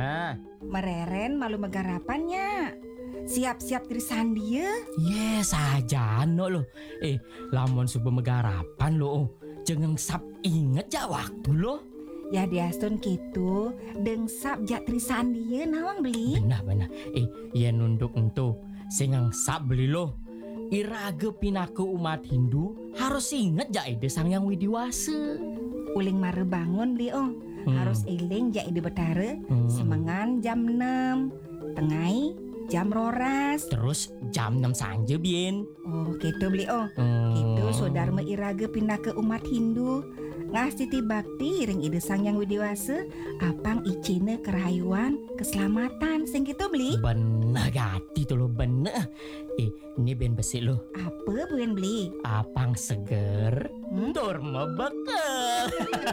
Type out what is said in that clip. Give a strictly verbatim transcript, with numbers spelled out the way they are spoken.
Nah, Mereren malu megarapannya. Siap-siap trisan dia. yes aja no lo. Eh, lamun subuh megarapan lo. Oh. Jangan sap inget ja waktu lo. Ya diasun gitu. Dengsap jak trisan dia nawang beli. Benar-benar. Eh, ya nunduk entu. Singang sap beli lo. Iraga pinaku umat Hindu harus inget ja ide sang yang widiwasa. Uling mare bangun beli oh. Hmm. Harus iling jak ide betara. Hmm. Semengan jam enam. Tengai jam roras. Terus jam enam sanje bien. Oh gitu beli oh. Hmm. Gitu saudara iraga pindah ke umat Hindu. Ngasiti bakti ring ide sang yang widiwasa. Apang icine kerayuan keselamatan sing gitu beli. Bener gati tuh lo bener. Eh, ini ben besi lo. Apa buen beli? Apang seger. Hmm? Tur mebeke.